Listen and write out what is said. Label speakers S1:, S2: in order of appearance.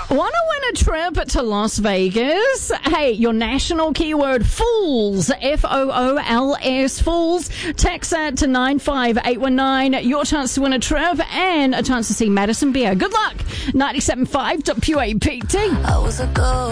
S1: Want to win a trip to Las Vegas? Hey, your national keyword, fools, F-O-O-L-S, fools. Text that to 95819. Your chance to win a trip and a chance to see Madison Beer. Good luck. 97.5 WAPT.
S2: I was a girl.